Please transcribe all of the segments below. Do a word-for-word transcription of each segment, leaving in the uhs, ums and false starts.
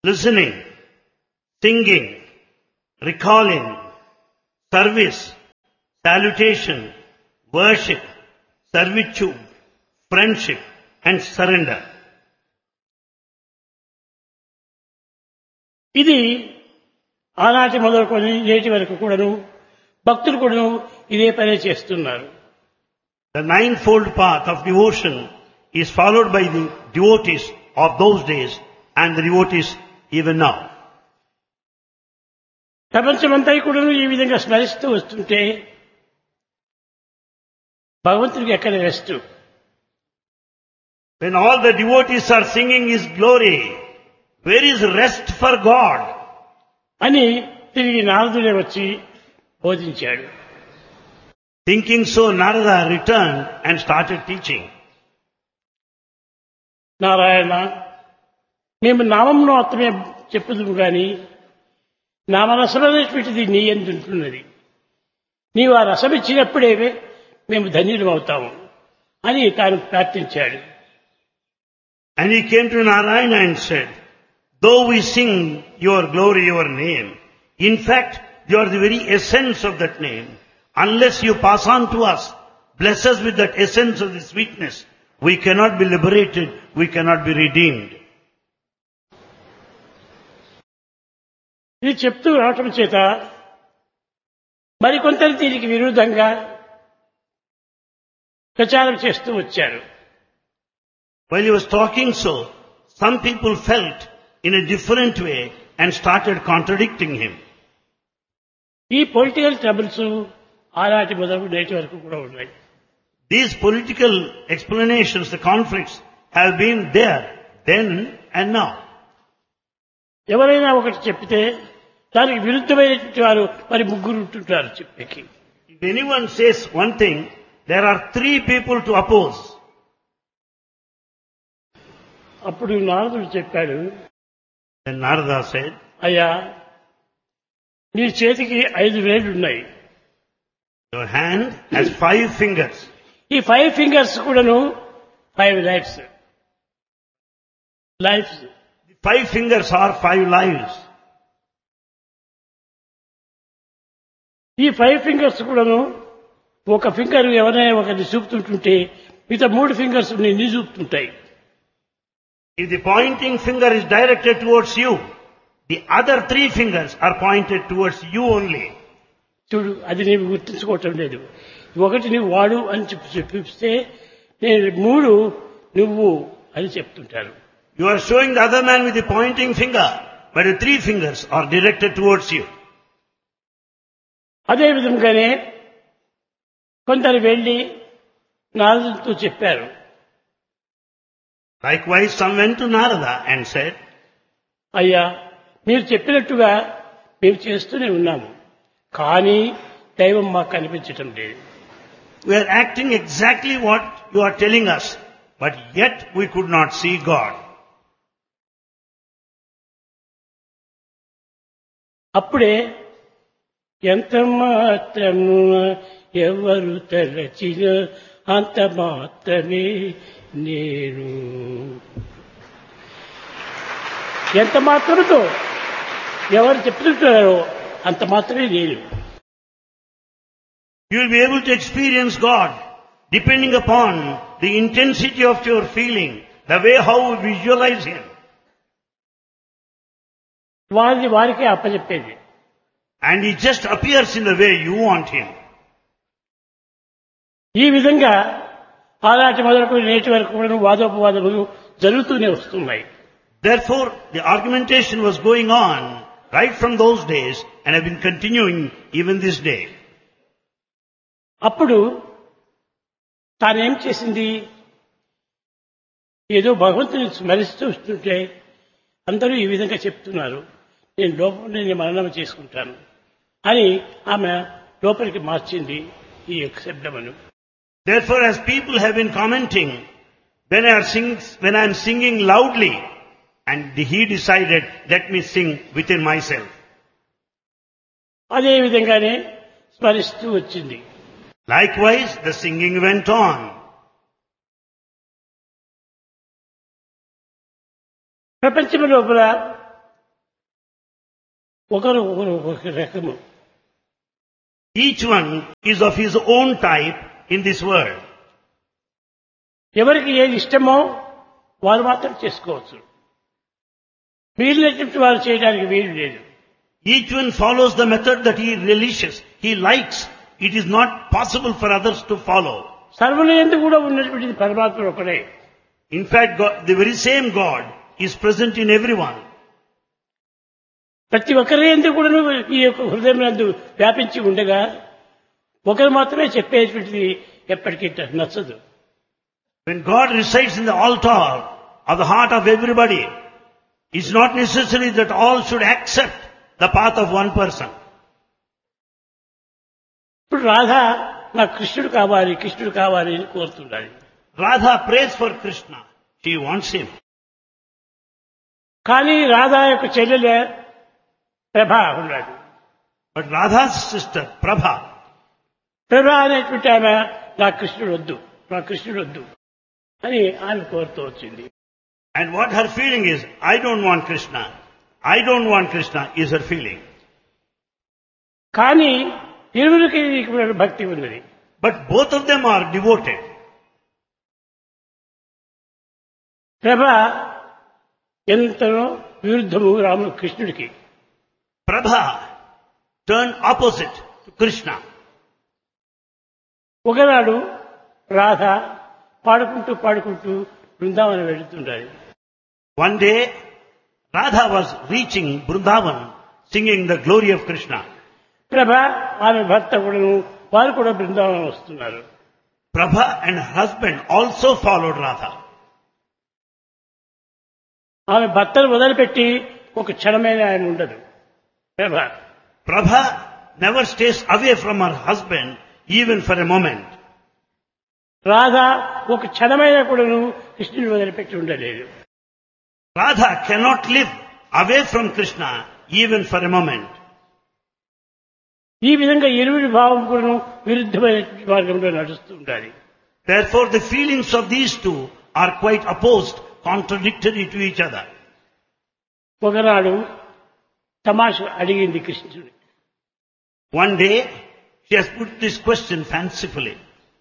listening, singing, recalling, service, salutation, worship, servitude, friendship and surrender. ఇది ఆనాటి మొదలుకొని నేటి వరకు కూడాను భక్తులు కూడాను ఇదే పనే చేస్తున్నారు. The ninefold path of devotion is followed by the devotees of those days and the devotees even now. ప్రపంచమంతా కూడాను ఈ విధంగా స్మరిస్తూ వస్తుంటే భగవంతుడికి ఎక్కడ rest? When all the devotees are singing His glory, where is rest for God? అని తిరిగి నారదుడే వచ్చి బోధించాడు. Thinking so, Narada returned and started teaching. Narayana, మేము నామంలో మాత్రమే చెప్పుదుము గాని నామరసమైనటువంటిది నీ యందు ఉంటున్నది. నీవు ఆ రసం ఇచ్చినప్పుడే మేము ధన్యులం అవుతాము అని తాను ప్రార్థించాడు. And he came to Narayana and said, though we sing your glory, your name, in fact, you are the very essence of that name. Unless you pass on to us, bless us with that essence of the sweetness, we cannot be liberated, we cannot be redeemed. ఇది చెప్తూ రావటం చేత మరికొంతరు దీనికి విరుద్ధంగా ప్రచారం చేస్తూ వచ్చారు. While he was talking so, some people felt in a different way and started contradicting him. ఈ పొలిటికల్ ట్రబుల్స్ ఆనాటి మొదలు నేటి వరకు కూడా ఉన్నాయి. These political explanations, the conflicts have been there then and now. ఎవరైనా ఒకటి చెప్పితే దానికి విరుద్ధమైనటువంటి వారు మరి ముగ్గురు ఉంటుంటారు చెప్పేకి. If anyone says one thing, there are three people to oppose. అప్పుడు నారదుడు చెప్పాడు, Then Narada said, అయ్యా నీ చేతికి ఐదు వేళ్లు ఉన్నాయి. your hand has five fingers. ఈ ఫైవ్ ఫింగర్స్ కూడాను five lifes lifes The five fingers are five lives. ఈ ఫైవ్ ఫింగర్స్ కూడాను ఒక ఫింగర్ ఎవరైనా ఒకరిని చూపుతుంటుంటే మిగతా మూడు ఫింగర్స్ నిన్ను చూపుతుంటాయి. If the pointing finger is directed towards you, the other three fingers are pointed towards you only. చూడు, అది నీవు గుర్తించుకోవటం లేదు. ఒకటి నువ్వు వాడు అని చెప్పి చెప్పిస్తే నేను మూడు నువ్వు అని చెప్తుంటారు. You are showing the other man with the pointing finger, but the three fingers are directed towards you. అదే విధంగానే కొందరు వెళ్లి నారదుడితో చెప్పారు. Likewise, some went to Narada and said, అయ్యా మీరు చెప్పినట్టుగా మేము చేస్తూనే ఉన్నాము, కానీ దైవం మాకు కనిపించటం లేదు. we are acting exactly what you are telling us, but yet we could not see God. అప్పుడే ఎంత మాత్రము ఎవరు తలచిన అంత మాత్రమే నేను, ఎంత మాత్రముతో ఎవరు చెప్తుంటారో అంత మాత్రమే నేను. You will be able to experience God depending upon the intensity of your feeling, the way how you visualize Him. వారిని వారికే అప్పచెప్పేది. And He just appears in the way you want Him. ఈ విధంగా ఆనాటి మొదలకు నేటి వరకు కూడా వాదోపవాదములు జరుగుతూనే వస్తున్నాయి. Therefore, the argumentation was going on right from those days and have been continuing even this day. అప్పుడు తానేం చేసింది, ఏదో భగవంతుని స్మరిస్తూ వస్తుంటే అందరూ ఈ విధంగా చెప్తున్నారు, నేను లోపల నేను మననం చేసుకుంటాను అని ఆమె లోపలికి మార్చింది ఈ యొక్క శబ్దమును. Therefore, as people have been commenting, when I, sing, when I am singing loudly, and he decided, let me sing within myself. అదే విధంగానే స్మరిస్తూ వచ్చింది. Likewise, the singing went on. ప్రపంచం లోపల ఒకరు ఒకరు ఒక రకము. Each one is of his own type in this world. ఎవరికి ఏది ఇష్టమో వారు మాత్రం చేసుకోవచ్చు. వీళ్ళటువంటి వారు చేయడానికి వీలు లేదు. Each one follows the method that he relishes, he likes. It is not possible for others to follow. సర్వులందు కూడా ఉన్నటువంటిది పరమాత్మ ఒకడే. In fact, God, the very same God is present in everyone. ప్రతి ఒక్కరి యందు కూడా ఈ యొక్క హృదయం నందు వ్యాపించి ఉండగా ఒకరు మాత్రమే చెప్పేటువంటిది ఎప్పటికీ నచ్చదు. When God resides in the altar of the heart of everybody, it's not necessary that all should accept the path of one person. ఇప్పుడు రాధ నాకు కృష్ణుడు కావాలి కృష్ణుడు కావాలి అని కోరుతుండాలి. Radha prays for Krishna. She wants him. కానీ రాధ యొక్క చెల్లెలే ప్రభ ఉన్నాడు. But Radha's sister, Prabha, ప్రభ అనేటువంటి ఆమె నా కృష్ణుడు వద్దు నా కృష్ణుడు వద్దు అని ఆమె కోరుతూ వచ్చింది. and what her feeling is, I don't want Krishna. I don't want Krishna is her feeling. కానీ ఇరువురికి భక్తి ఉన్నది. But both of them are devoted. ప్రభ ఎంతనో విరుద్ధము రాముడు కృష్ణుడికి. Prabha turned opposite to Krishna. ఒకనాడు రాధ పాడుకుంటూ పాడుకుంటూ Brindavanam వెళుతుండాలి. One day, Radha was reaching Vrindavan singing the glory of Krishna. ప్రభ ఆమె భర్త కూడాను వారు కూడా బృందావనం వస్తున్నారు. Prabha and her husband also followed Radha. ఆమె భర్తను వదిలిపెట్టి ఒక క్షణమైన ఆయన ఉండదు. ప్రభ Prabha never stays away from her husband even for a moment. Radha ఒక క్షణమైన కూడాను కృష్ణుని వదిలిపెట్టి ఉండలేదు. Radha cannot live away from Krishna even for a moment. ఈ విధంగా ఇరువురి భావం కూడాను విరుద్ధమైన మార్గంలో నడుస్తూ ఉండాలి. Therefore, the feelings of these two are quite opposed, contradictory to each other. ఒకనాడు తమాష అడిగింది కృష్ణుడు. One day, she has put this question fancifully.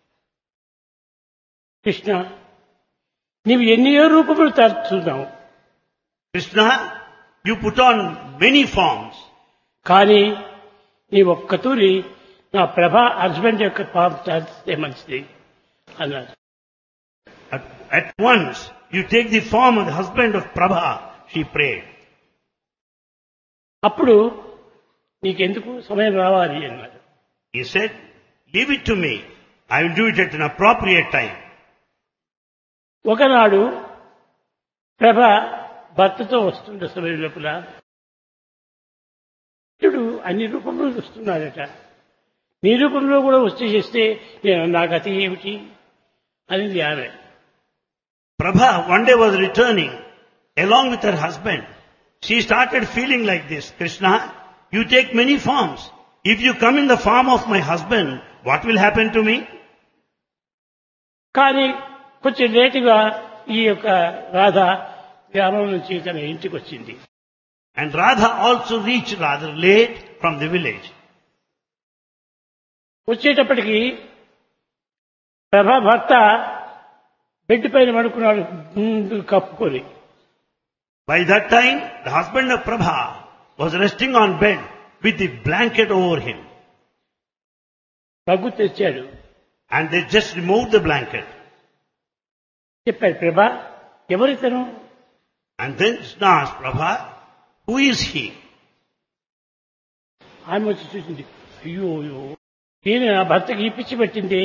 Krishna, నీవు ఎన్నో రూపములు తరుచున్నావు. Krishna, you put on many forms. కానీ నీ ఒక్కతూరి నా ప్రభ హస్బెండ్ యొక్క పాపం చేస్తే మంచిది అన్నాడు. At, at once, you take the form of the husband of Prabha, she prayed. అప్పుడు నీకెందుకు సమయం రావాలి అన్నాడు. He said, leave it to me. I will do it at an appropriate time. ఒకనాడు ప్రభ భర్తతో వస్తుండే సమయం లోపల ఇప్పుడు అన్ని రూపంలో వస్తున్నాడట. నీ రూపంలో కూడా వచ్చి చేస్తే నేను నా గతి ఏమిటి అనేది ఆమె. Prabha one day was returning along with her husband. She started feeling like this. Krishna, you take many forms. If you come in the form of my husband, what will happen to me? కానీ కొంచెం లేటుగా ఈ యొక్క రాధ గ్రామం నుంచి తన ఇంటికి వచ్చింది. And Radha also reached rather late from the village. వచ్చేటప్పటికి ప్రభా భర్త బెడ్ పైన పడుకున్నాడు ముందు కప్పుకొని. By that time, the husband of Prabha was resting on bed with the blanket over him. Rug తెచ్చాడు. And they just removed the blanket. చెప్పాడు, ప్రభా ఎవరితను? And then Krishna asked Prabha, who is he? ఆమె వచ్చి చూసింది. అయ్యో అయ్యో ఈయన నా భర్తకి ఈ పిచ్చి పెట్టింది,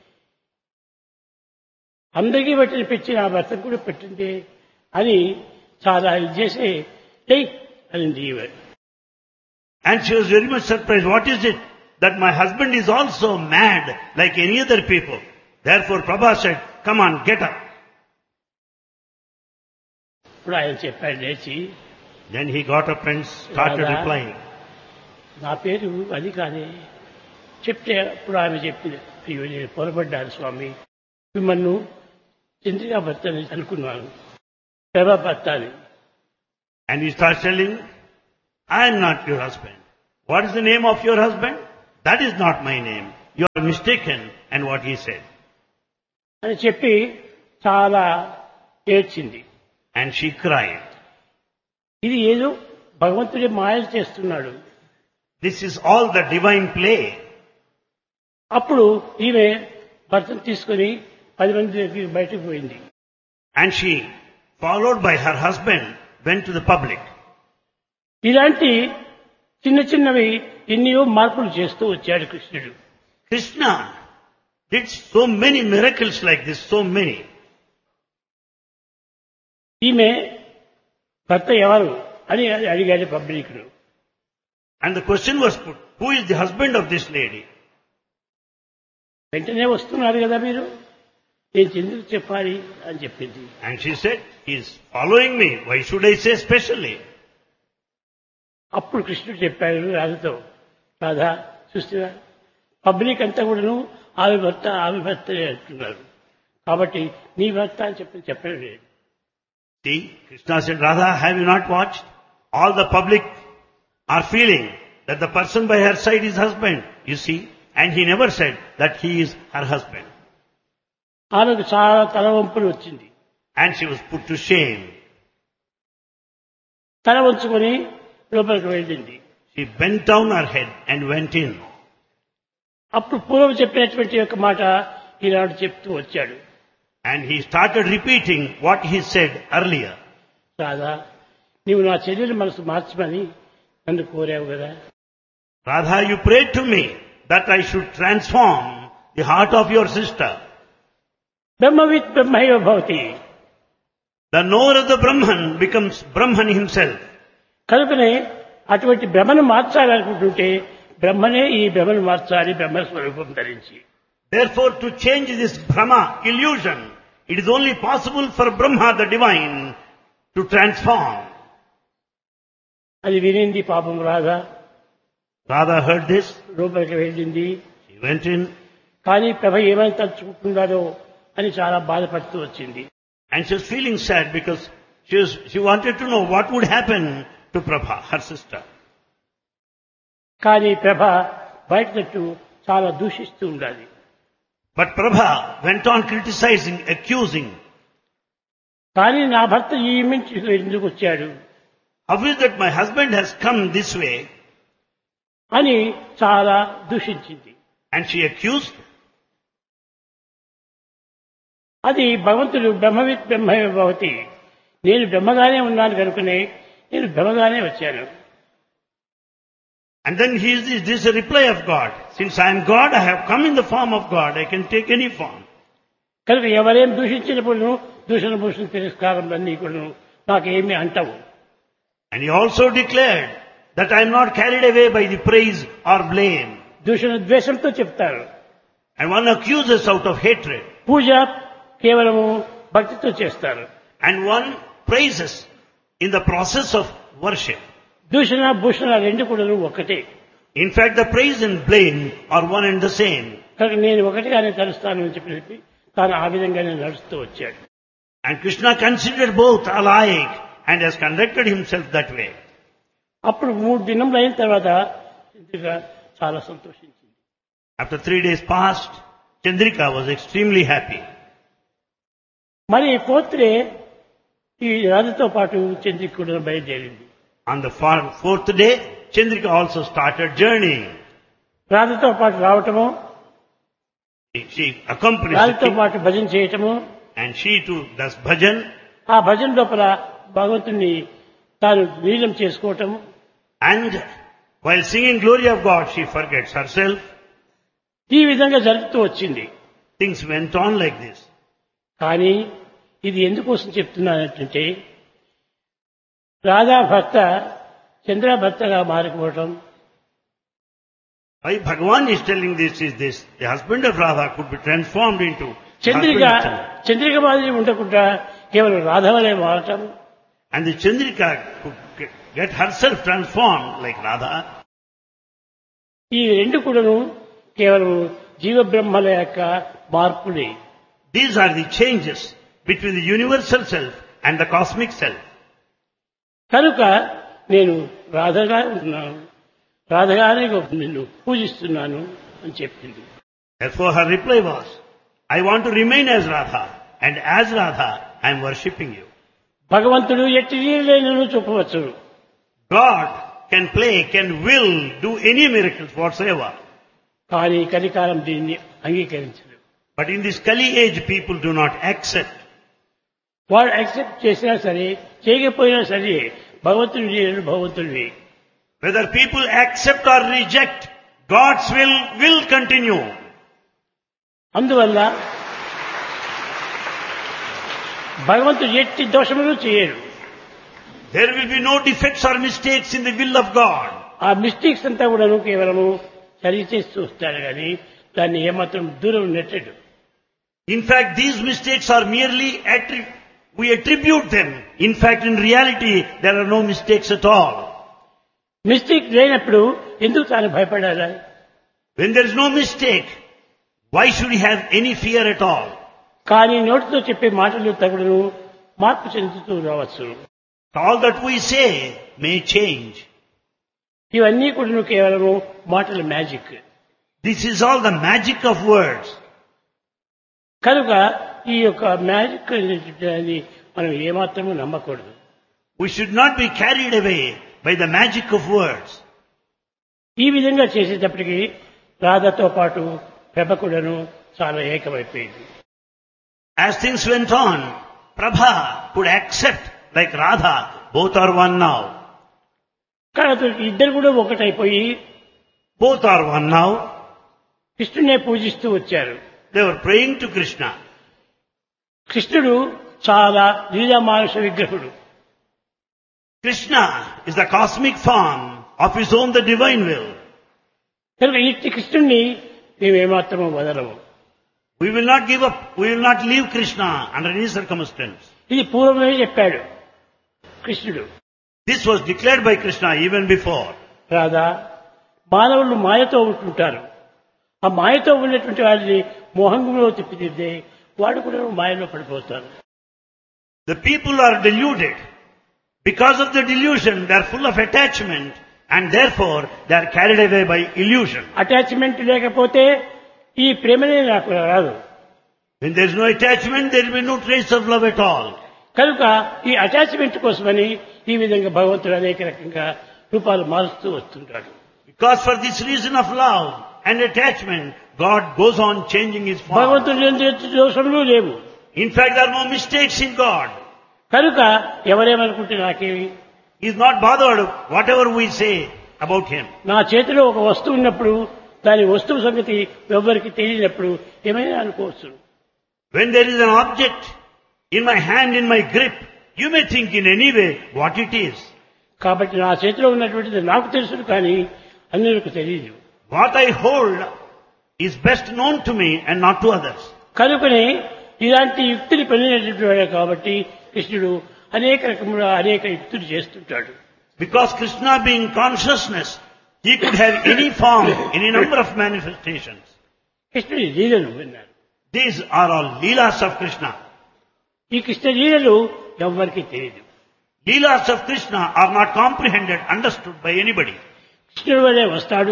అందరికీ పెట్టిన పిచ్చి నా భర్తకు కూడా పెట్టింది అని చాలా ఇది చేసి టై అనింది ఈమె. And she was very much surprised. What is it? That my husband is also mad like any other people. Therefore Prabha said, come on, get up. ఇప్పుడు ఆయన చెప్పాడు లేచి. Then he got up and started Radha, replying. నా పేరు అది కాదే చెప్తే అప్పుడు ఆమె చెప్పింది, అయ్యో నేను పొరపడ్డాను స్వామి, మిమ్మల్ని చంద్రికా భర్త అని అనుకున్నాను, ప్రభా భర్త అని. And he starts telling, I am not your husband. What is the name of your husband? That is not my name. You are mistaken. And what he said. అని చెప్పి చాలా ఏడ్చింది. And she cried. ఇది ఏదో భగవంతుడి మాయ చేస్తున్నాడు. This is all the divine play. అప్పుడు ఈమె భర్తను తీసుకుని పది మంది దగ్గరికి బయటకు పోయింది. And she, followed by her husband, went to the public. ఇలాంటి చిన్న చిన్నవి ఎన్నో మార్పులు చేస్తూ వచ్చాడు కృష్ణుడు. Krishna did so many miracles like this, so many. ఈమె భర్త ఎవరు అని అడిగాడు పబ్లిక్ను. And the question was put, who is the husband of this lady? వెంటనే వస్తున్నారు కదా మీరు, నేను ఎందుకు చెప్పాలి అని చెప్పింది. And she said, he is following me. Why should I say specially? అప్పుడు కృష్ణుడు చెప్పాడు రాధతో, రాధా చూస్తున్నా పబ్లిక్ అంతా కూడాను ఆమె భర్త ఆమె భర్త అంటున్నారు, కాబట్టి నీ భర్త అని చెప్పి చెప్పడం లేదు. See, Krishna said, Radha, have you not watched? All the public are feeling that the person by her side is husband, you see, and he never said that he is her husband. ఆమెకు చాలా తలవంపులు వచ్చింది. And she was put to shame. తల వంచుకొని లోపలికి వెళ్ళింది. She bent down her head and went in. అప్పుడు పూర్వం చెప్పినటువంటి యొక్క మాట ఈనాడు చెప్తూ వచ్చాడు. And he started repeating what he said earlier. Radha, నీవు నా చెల్లెలి మనసు మార్చమని నన్ను కోరావు కదా. Radha, you prayed to me that I should transform the heart of your sister. బ్రహ్మవిత్ బ్రహ్మైవ Bhavati. The knower of the Brahman becomes Brahman himself. కనుకనే అటువంటి బ్రహ్మను మార్చాలనుకుంటుంటే బ్రహ్మనే ఈ బ్రహ్మను మార్చాలి బ్రహ్మ స్వరూపం ధరించి. Therefore, to change this Brahma illusion, it is only possible for Brahma, the divine, to transform. అది వినింది పాపం రాధ. Radha heard this. లోపలికి వెళ్ళింది. She went in. కానీ ప్రభ ఏమని తలుచుకుంటున్నాడో అని చాలా బాధపడుతూ వచ్చింది. And she was feeling sad because she was, she wanted to know what would happen to Prabha, her sister. కానీ ప్రభ బయటకు చాలా దూషిస్తూ ఉండాలి. But Prabha went on criticizing, accusing. కానీ నా భర్త ఈ ఇంటికి ఎందుకు వచ్చాడు, How is that my husband has come this way? అని చాలా దూషించింది. And she accused. అది భగవంతుడు బ్రహ్మవిత్ బ్రహ్మైవ భవతి. నేను బ్రహ్మగానే ఉన్నాను కనుకనే నేను బ్రహ్మగానే వచ్చాను. And then he is this, this is a reply of God. Since I am God, I have come in the form of God. I can take any form. కనుక ఎవరేం దూషించినప్పుడు దూషణ భూషణ తిరస్కారం అన్నీ కూడా నాకేమీ అంటవు. And he also declared that I am not carried away by the praise or blame. దూషణ ద్వేషంతో చెప్తారు. And one accuses out of hatred. పూజ కేవలము భక్తితో చేస్తారు. And one praises in the process of worship. దూషణ భూషణ రెండు కూడా ఒకటే. In fact, the praise and blame are one and the same. కనుక నేను ఒకటిగానే తలుస్తాను అని చెప్పి తాను ఆ విధంగానే నడుస్తూ వచ్చాడు. And Krishna considered both alike and has conducted himself that way. అప్పుడు మూడు దినములు అయిన తర్వాత చంద్రిక చాలా సంతోషించింది. After three days passed, Chandrika was extremely happy. మరి ఫోర్త్ డే ఈ రాజుతో పాటు చంద్రిక కూడా బయలుదేరింది. On the far- fourth day, Chandrika also started journeying. రాజుతో పాటు రావటము, She, she accompanies the రాజుతో king, పాటు భజన చేయటము, and she too does bhajan. ఆ భజన లోపల భగవంతుని తాను లీలం చేసుకోవటము, And while singing glory of God, she forgets herself. ఈ విధంగా జరుగుతూ వచ్చింది. Things went on like this. కానీ ఇది ఎందుకోసం చెప్తున్నానంటే రాధా భర్త చంద్ర భర్తగా మారిపోవటం, Why Bhagavan is telling this is this. The husband of Radha could be transformed into Chandrika husband of Chandrika. Chandrika మాదిరి ఉండకుండా కేవలం రాధవలే మారటం, And the Chandrika could get- get herself transformed like Radha. ఈ రెండు కూడాను కేవలం జీవబ్రహ్మల యొక్క మార్పులే. These are the changes between the universal self and the cosmic self. కనుక నేను రాధగా ఉంటున్నాను, రాధగానే నిన్ను పూజిస్తున్నాను అని చెప్పింది. Therefore her reply was, I want to remain as Radha, and as Radha I am worshipping you. భగవంతుడు ఎట్టి లీలలను చూపవచ్చు. God can play, can will, do any miracles whatsoever. కానీ కలికాలం దీన్ని అంగీకరించదు. But in this Kali age people do not accept. వాడు accept చేసినా సరే చేయకపోయినా సరే భగవంతుడి లీలలు భగవంతుడివి. Whether people accept or reject, God's will will continue. అందువల్ల భగవంతుడు ఎట్టి దోషములు చేయడు. There will be no defects or mistakes in the will of God. ఆ మిస్టేక్స్ అంతా కూడా కేవలము సరి చేస్తూ వస్తాడు కానీ దాన్ని ఏమాత్రం దూరం నెట్టడు. In fact, these mistakes are merely attri- we attribute them. In fact, in reality, there are no mistakes at all. Mistake లేనప్పుడు ఎందుకు తాను భయపడాలి? When there is no mistake, why should he have any fear at all? కానీ నోటితో చెప్పే మాటలు తగుడును మార్పు చెందుతూ రావచ్చు. All that we say may change. ఇవన్నీ కూడా కేవలము మాటల magic. This is all the magic of words. కనుక ఈ యొక్క మ్యాజిక్ అనేది మనం ఏమాత్రము నమ్మకూడదు. We should not be carried away by the magic of words. ఈ విధంగా చేసేటప్పటికి రాధతో పాటు ప్రభ కూడాను చాలా ఏకమైపోయింది. As things went on, Prabha could accept like Radha, both are one now. కాబట్టి ఇద్దరు కూడా ఒకటైపోయి Both are one now. కృష్ణునే పూజిస్తూ వచ్చారు. They were praying to Krishna. కృష్ణుడు చాలా లీలామానుష విగ్రహుడు. Krishna is the cosmic form of his own, the divine will. కనుక ఇట్టి కృష్ణుణ్ణి మేమేమాత్రము వదలము. We will not give up. We will not leave Krishna under any circumstance. ఇది పూర్వమే చెప్పాడు కృష్ణుడు. This was declared by Krishna even before. Radha, మానవులు మాయతో ఉంటుంటారు. ఆ మాయతో ఉన్నటువంటి వారిని మోహంలో తిప్పిదిద్దే వాడు కూడా మాయలో పడిపోతారు. The people are deluded. Because of the delusion, they are full of attachment and therefore they are carried away by illusion. Attachment లేకపోతే ఈ ప్రేమనే నాకు రాదు. When there is no attachment, there will be no trace of love at all. కనుక ఈ attachment కోసమని ఈ విధంగా భగవంతుడు అనేక రకంగా రూపాలు మారుస్తూ వస్తుంటాడు. Because for this reason of love and attachment, God goes on changing his form. భగవంతుడు ఎందు దోషములు లేవు. In fact, there are no mistakes in God. కనుక ఎవరేమనుకుంటే నాకేమి, He is not bothered whatever we say about him. నా చేతిలో ఒక వస్తువు ఉన్నప్పుడు దాని వస్తువు సంగతి ఎవరికి తెలియనప్పుడు ఏమైనా అనుకోవచ్చు. When there is an object in my hand, in my grip, you may think in any way what it is. కాబట్టి నా చేతిలో ఉన్నటువంటిది నాకు తెలుసు కానీ అన్యులకు తెలియదు. What I hold is best known to me and not to others. కనుకనే ఇలాంటి యుక్తిని పొందినటువంటి వాడే కాబట్టి కృష్ణుడు అనేక రకముల అనేక యుక్తులు చేస్తుంటాడు. Because Krishna being consciousness, he could have any form, any number of manifestations. కృష్ణుడి లీలలు విన్నారు. These are all Leelas of Krishna. ఈ కృష్ణ లీలలు ఎవ్వరికీ తెలియదు. Leelas of Krishna are not comprehended, understood by anybody. కృష్ణుడి వల్లే వస్తాడు,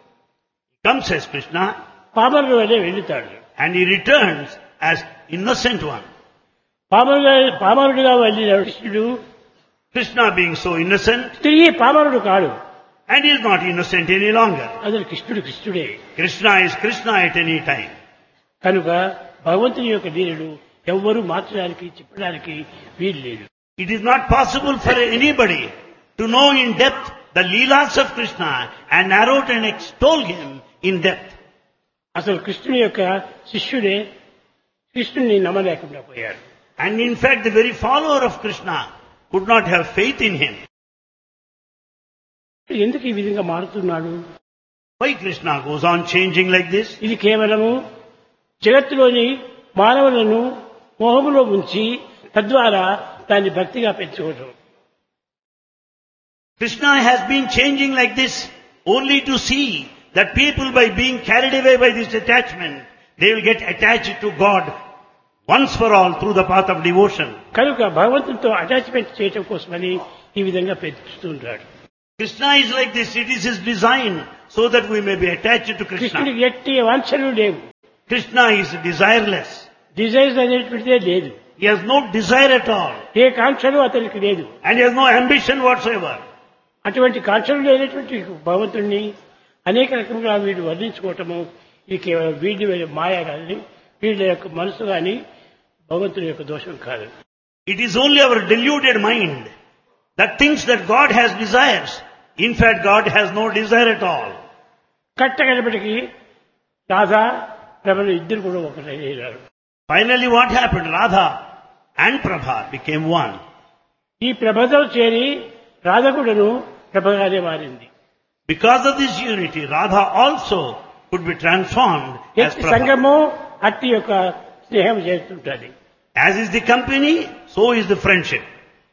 He comes as Krishna పామరుల వల్లే వెళ్తాడు. and he returns as innocent one. పామరుగా పామరుడిగా వెళ్ళిన కృష్ణుడు Krishna being so innocent, తిరిగి పామరుడు కాడు. and he is not innocent any longer. అసలు కృష్ణుడు కృష్ణుడే. Krishna is Krishna at any time. కనుక భగవంతుని యొక్క లీలలు ఎవ్వరూ మార్చడానికి చెప్పడానికి వీలు లేదు. It is not possible for anybody to know in depth the Leelas of Krishna and narrate and extol him in depth. అసలు కృష్ణుని యొక్క శిష్యుడే కృష్ణుని నమ్మలేకుండా పోయారు. And in fact, the very follower of Krishna could not have faith in him. ఎందుకు ఈ విధంగా మారుతున్నాడు? Why Krishna goes on changing like this? ఇది కేవలము జగత్తులోని మానవులను మోహములో ఉంచి తద్వారా దాన్ని భక్తిగా పెంచుకోవడం. Krishna has been changing like this only to see that people, by being carried away by this attachment, they will get attached to God once for all through the path of devotion. కనుక భగవంతునితో attachment చేయటం కోసమని ఈ విధంగా పెంచుతుంటాడు. Krishna is like this. It is his design so that we may be attached to Krishna. కృష్ణుడికి ఎట్టి వాంఛలు లేవు. Krishna is desireless. Desires అనేటువంటిదే లేదు. He has no desire at all. ఏ కాంక్షలు అతనికి లేదు. And he has no ambition whatsoever. అటువంటి కాంక్షలు లేనటువంటి భగవంతుణ్ణి అనేక రకములుగా వీడు వర్ణించుకోవటము ఇది కేవలం వీడి మాయ కానీ వీళ్ళ యొక్క మనసు కానీ భగవంతుని యొక్క దోషం కాదు. It is only our deluded mind that thinks that God has desires. In fact, God has no desire at all. కట్టగడపటికి Radha ప్రభలు ఇద్దరు కూడా ఒకటయ్యారు. Finally, what happened? Radha and Prabha became one. ఈ ప్రభతో చేరి రాధ కూడాను ప్రభగానే మారింది. Because of this unity, Radha also could be transformed as ఎట్టి Prabha. సంగము అట్టి యొక్క స్నేహం చేస్తుంటుంది. As is the company, so is the friendship.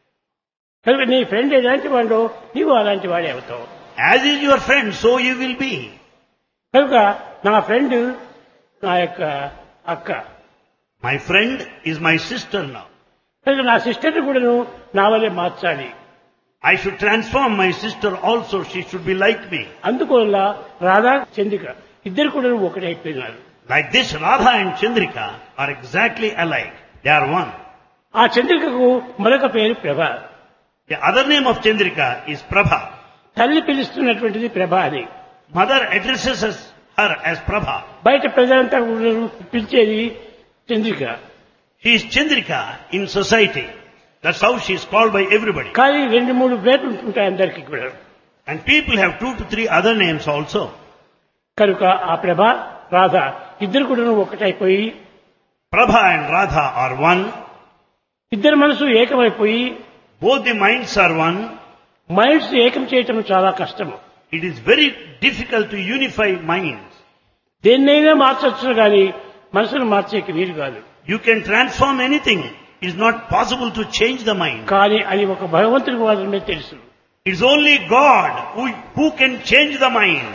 కనుక నీ ఫ్రెండ్ ఎలాంటి వాడో నీవు అలాంటి వాడే అవుతావు. As is your friend, so you will be. కనుక నా ఫ్రెండ్ నా యొక్క అక్క. My friend is my sister now. కనుక నా సిస్టర్ని కూడాను నా వల్లే మార్చాలి. I should transform my sister also. She should be like me. అందువల్ల రాధా చంద్రిక ఇద్దరు కూడా ఒకటైపోయినారు. Like this, Radha and Chandrika are exactly alike. They are one. ఆ చంద్రికకు మరొక పేరు ప్రభ. The other name of Chandrika is Prabha. తల్లి పిలుస్తున్నటువంటిది ప్రభ అని. Mother addresses us, her as Prabha. బయట ప్రజలంతా కూడా పిలిచేది Chandrika. She is Chandrika in society. That's how she is called by everybody. కానీ రెండు మూడు పేర్లు ఉంటుంటాయి అందరికీ కూడా. And people have two to three other names also. కనుక ఆ ప్రభ రాధ ఇద్దరు కూడా ఒకటైపోయి Prabha and Radha are one. ఇద్దరు మనసు ఏకమైపోయి Both the minds are one. Minds ఏకం చేయటం చాలా కష్టము. It is very difficult to unify minds. దేన్నైనా మార్చొచ్చు కానీ మనసును మార్చేకి వీలు కాదు. You can transform anything. It is not possible to change the mind. కానీ అది ఒక భగవంతుడికి మాత్రమే తెలుసు. It is only God who, who can change the mind.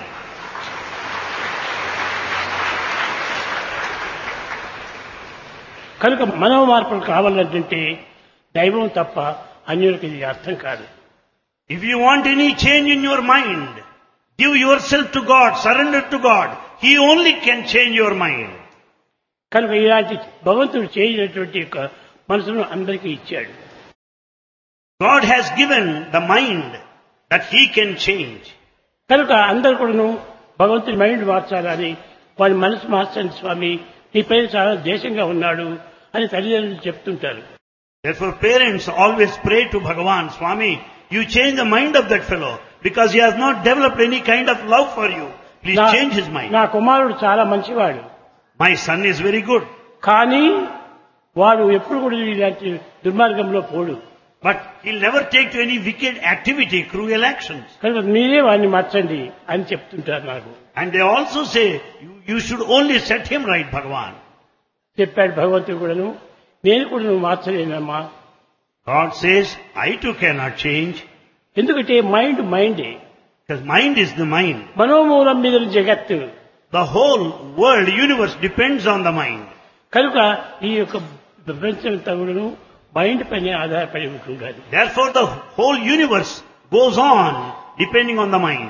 కనుక మనో మార్పులు కావాలంటే దైవం తప్ప అన్యులకు ఇది అర్థం కాదు. If you want any change in your mind, give yourself to God, surrender to God. He only can change your mind. కనుక ఇలాంటి భగవంతుడు చేయనటువంటి యొక్క మనసును అందరికీ ఇచ్చాడు. God has given the mind that He can change. కనుక అందరు కూడాను భగవంతుడి మైండ్ మార్చాలని వాడి మనసు మార్చండి స్వామి నీ పైన చాలా దేశంగా ఉన్నాడు అని తల్లిదండ్రులు చెప్తుంటారు. Therefore parents always pray to Bhagavan, Swami, you change the mind of that fellow because he has not developed any kind of love for you. Please నా- change his mind. నా కుమారుడు చాలా మంచివాడు My son is very good, కానీ వాడు ఎప్పుడు కూడా ఇలాంటి దుర్మార్గంలో పోడు. but he'll never take to any wicked activity, cruel actions. కనుక మీరే వాడిని మార్చండి అని చెప్తుంటారు నాకు. And they also say, you, you should only set him right, Bhagavan. చెప్పాడు భగవంతుడు కూడాను నేను కూడా నువ్వు మార్చలేనమ్మా. God says, I too cannot change, ఎందుకంటే mind మైండే. because mind is the mind. మనోమూలం మీద జగత్తు. The whole world, universe depends on the mind. కనుక ఈ యొక్క ప్రపంచం తగుడును మైండ్ పైన ఆధారపడి ఉంటుండాలి. Therefore the whole universe goes on depending on the mind.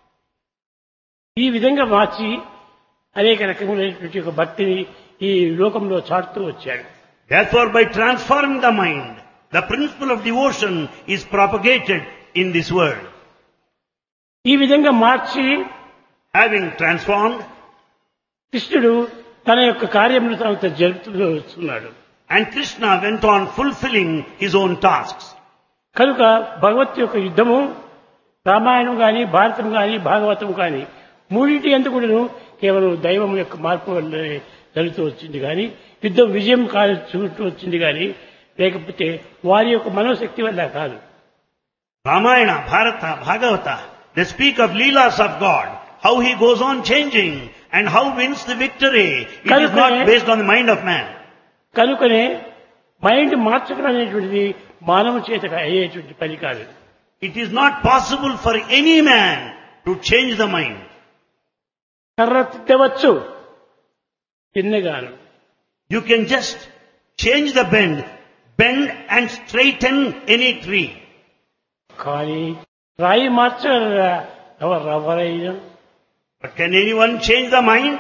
ఈ విధంగా మార్చి అనేక రకములైనటువంటి ఒక భక్తిని ఈ లోకంలో చాటుతూ వచ్చాడు. Therefore by transforming the mind, the principle of devotion is propagated in this world. ఈ విధంగా మార్చి Having transformed, కృష్ణుడు తన యొక్క కార్యములు తాను జరుపుతూ వస్తున్నాడు. and Krishna went on fulfilling his own tasks. కనుక భగవత్ యొక్క యుద్ధము రామాయణం కానీ భారతం కానీ భాగవతం కానీ మూడింటి ఎందుకు కూడాను కేవలం దైవం యొక్క మార్పు వల్లే జరుగుతూ వచ్చింది కానీ యుద్ధం విజయం కాదు చూస్తూ వచ్చింది కానీ లేకపోతే వారి యొక్క మనోశక్తి వల్ల కాదు. Ramayana, Bharata, Bhagavata, they speak of Leelas of God, how he goes on changing and how wins the victory. It is not based on the mind of man. కనుకనే మైండ్ మార్చడం అనేటువంటిది మానవ చేత అయ్యేటువంటి పని కాదు. It is not possible for any man to change the mind. కర్ర తిట్టవచ్చు చిన్నగాను. You can just change the bend, bend and straighten any tree. కానీ రాయి మార్చగలరా ఎవరు ఎవరైనా? But can anyone change the mind?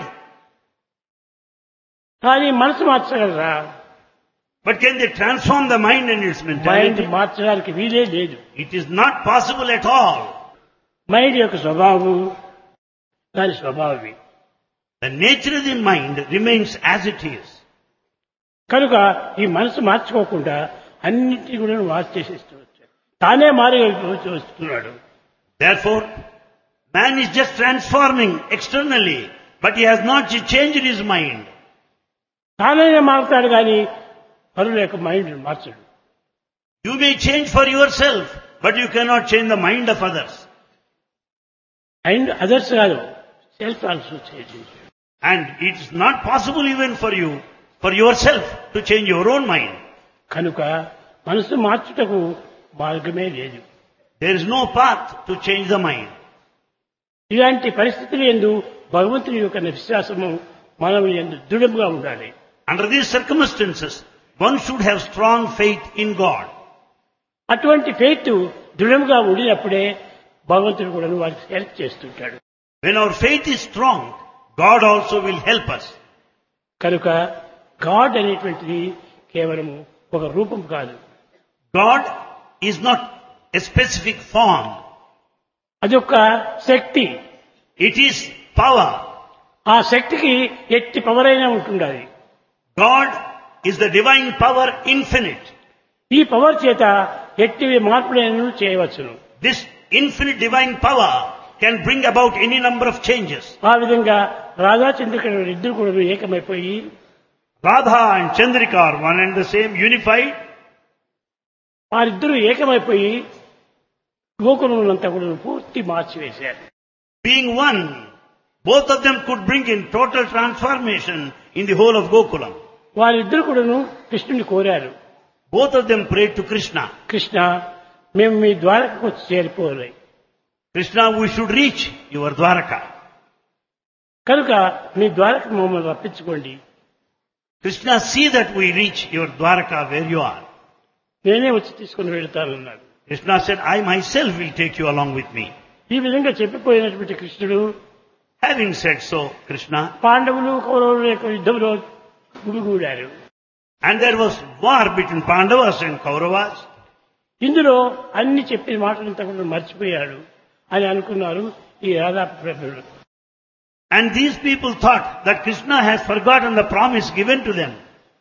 కానీ మనసు మార్చగలరా? But can they transform the mind and its mind mentality? మార్చడానికి వీలే లేదు. It is not possible at all. Mind యొక్క స్వభావం దాని స్వభావమే. The nature of the mind remains as it is. కనుక ఈ మనసు మార్చుకోకుండా అన్నింటినీ కూడా మార్చేసేస్తూ వచ్చాడు. తానే మారి వస్తున్నాడు. Therefore, man is just transforming externally, but he has not changed his mind. తానైనా మారుతాడు కానీ పరుల యొక్క mind మార్చడు. You may change for yourself, but you cannot change the mind of others. And others కాదు, self also change. And it is not possible even for you, for yourself, to change your own mind. కనుక మనసు మార్చుటకు మార్గమే లేదు. There is no path to change the mind. ఇలాంటి పరిస్థితులు యందు భగవంతుని యొక్క విశ్వాసము మనం యందు దృఢంగా ఉండాలి. Under these circumstances, one should have strong faith in God. అటువంటి ఫెయిత్ దృఢంగా ఉండినప్పుడే భగవంతుడు కూడా వారికి హెల్ప్ చేస్తుంటాడు. When our faith is strong, God also will help us. కనుక గాడ్ అనేటువంటిది కేవలము ఒక రూపం కాదు. God is not a specific form. అదొక శక్తి. It is power. ఆ శక్తికి ఎట్టి పవర్ అయినా ఉంటుండాలి. God is the divine power infinite. ఈ పవర్ చేత ఎట్టి మార్పులను చేయవచ్చును. This infinite divine power can bring about any number of changes. ఆ విధంగా రాధా చంద్రికలు ఇద్దరు కూడా ఏకమైపోయి Radha and Chandrika are one and the same, unified. వారిద్దరూ ఏకమైపోయి గోకులంతా కూడా పూర్తి మార్చివేశారు. Being one, both of them could bring in total transformation in the whole of Gokulam. వారిద్దరు కూడాను కృష్ణుని కోరారు. Both of them prayed to Krishna. Krishna, మేము మీ ద్వారకకు వచ్చి చేరిపోవాలి. Krishna, we should reach your Dwaraka. కనుక మీ ద్వారక మమ్మల్ని రప్పించుకోండి. Krishna, see that we reach your Dwaraka where you are. నేనే వచ్చి తీసుకుని వెళ్తానన్నాడు. Krishna said, I myself will take you along with me. ఈ విధంగా చెప్పిపోయినటువంటి కృష్ణుడు, Having said so, Krishna, పాండవులు కౌరవుల యొక్క యుద్ధంలో గుమిగూడారు. and there was war between Pandavas and Kauravas. ఇందులో అన్ని చెప్పిన మాటలంతా కూడా మర్చిపోయాడు అని అనుకున్నారు ఈ రాధా ప్రభువులు. And these people thought that Krishna has forgotten the promise given to them.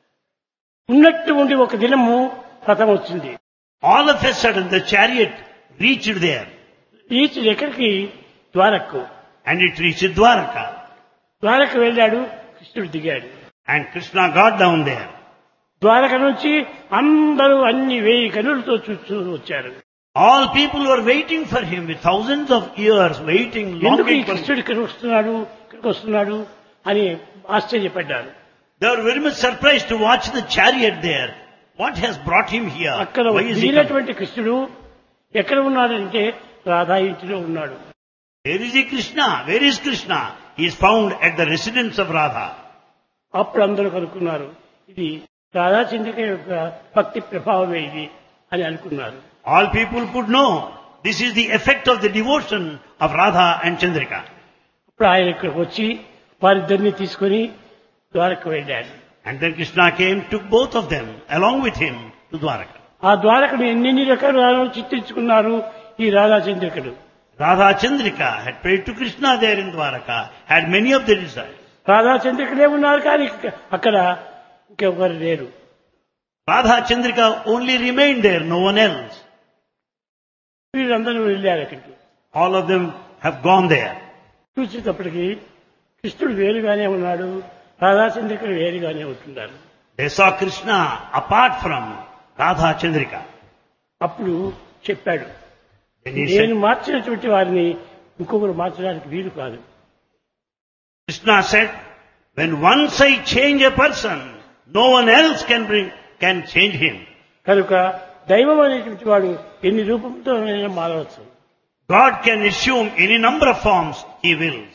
ఉన్నట్టు ఉండి ఒక దినము రథం వచ్చింది. All of a sudden the chariot reached there. ఈచి ఎక్కడికి? ద్వారకు. And it reached Dwaraka. ద్వారకు వెళ్ళాడు, కృష్ణుడు దిగాడు. And Krishna got down there. Dwaraka నుంచి అందరూ అన్ని వేయి కనులతో చూస్తూ వచ్చారు. All people were waiting for him with thousands of years waiting, ఎందుకు ఈ longing for him. కృష్ణుడు ఇక్కడికి వస్తున్నాడు ఇక్కడికి వస్తున్నాడు అని ఆశ్చర్యపడ్డారు. They were very much surprised to watch the chariot there. What has brought him here? అక్కడ Why is he coming? దిగినటువంటి కృష్ణుడు ఎక్కడ ఉన్నాడంటే రాధా ఇంటిలో ఉన్నాడు. Where is he, Krishna? Where is Krishna? He is found at the residence of Radha. అప్పుడు అందరూ కనుక్కున్నారు, ఇది రాధా చంద్రిక యొక్క భక్తి ప్రభావమే ఇది అని అనుకున్నారు. All people could know this is the effect of the devotion of Radha and Chandrika. అప్పుడు ఆయన ఇక్కడికి వచ్చి వారిద్దరిని తీసుకొని ద్వారకు వెళ్ళాడు. And then Krishna came, took both of them along with him to Dwaraka. ఆ ద్వారకను ఎన్ని రకాలు చిత్రించుకున్నారు ఈ Radha చంద్రికలు. Radha Chandrika had prayed to Krishna there in Dwaraka, had many of the desires. Radha చంద్రికలే ఉన్నారు కానీ అక్కడ ఇంకెవరు లేరు. Radha Chandrika only remained there, no one else. వీళ్ళందరూ వెళ్ళారు అక్కడికి. All of them have gone there. చూసేటప్పటికి కృష్ణుడు వేరుగానే ఉన్నాడు, రాధా చంద్రికలు వేరుగానే ఉంటున్నారు. They saw Krishna apart from Radha Chandrika. అప్పుడు చెప్పాడు, Then he నేను said, మార్చినటువంటి వారిని ఇంకొకరు మార్చడానికి వీలు కాదు. Krishna said, when once I change a person, no one else can bring, can change him. కనుక దైవం అనేటువంటి వాడు ఎన్ని రూపంతో మారవచ్చు. God can assume any number of forms he wills.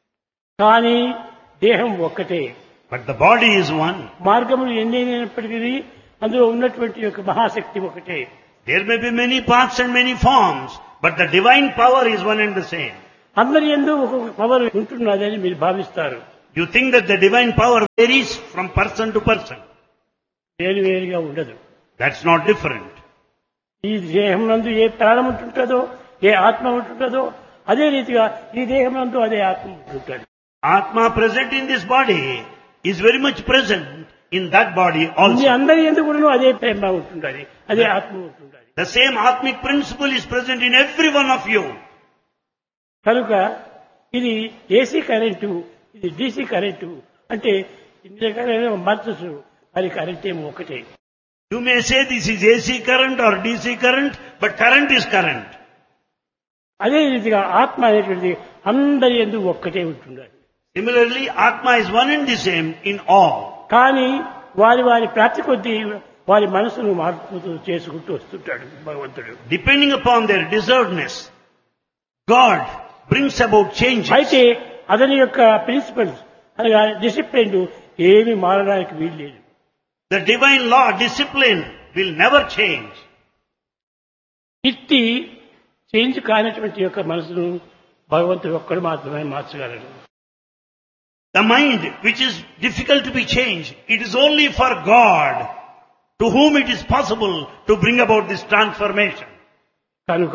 కానీ దేహం ఒక్కటే. But the body is one. మార్గములు ఎన్నైనప్పటికీ అందులో ఉన్నటువంటి యొక్క మహాశక్తి ఒకటే. There may be many paths and many forms, but the divine power is one and the same. అందరి యందు ఒక్కొక్క పవర్ ఉంటున్నదని మీరు భావిస్తారు. You think that the divine power varies from person to person. వేరు వేరుగా ఉండదు. That's not different. ఈ దేహం నందు ఏ ప్రాణం ఉంటుంటుందో, ఏ ఆత్మ ఉంటుంటుందో, అదే రీతిగా ఈ దేహం నందు అదే ఆత్మ ఉంటుంటుంది. Atma present in this body is very much present in that body me also. అందరి యందు కూడా అదే ప్రేమ ఉంటుంటుంది, అదే ఆత్మ ఉంటుంటుంది. The same Atmic principle is present in every one of you. కనుక ఇది ఏసీ కరెంటు, ఇది డీసీ కరెంటు అంటే ఇన్ని రకాలైన మార్చచ్చు, అది కరెంట్ ఏమో ఒకటే. You may say this is A C current or D C current, but current is current. అదే రీతిగా ఆత్మ అనేటువంటిది అందరి యందు ఒక్కటే ఉంటుండాలి. Similarly, Atma is one and the same in all. కానీ వారి వారి ప్రాప్తి కొద్దీ వారి మనసును మార్పు చేసుకుంటూ వస్తుంటాడు భగవంతుడు. Depending upon their deservedness, God brings about changes. అయితే అతని యొక్క ప్రిన్సిపల్స్ అనగా డిసిప్లిన్ ఏమి మారడానికి వీలు లేదు. The divine law, discipline will never change. ఇట్టి చేంజ్ కానటువంటి యొక్క మనసును భగవంతుడు ఒక్కడు మాత్రమే మార్చగలడు. The mind which is difficult to be changed, it is only for God to whom it is possible to bring about this transformation. కనుక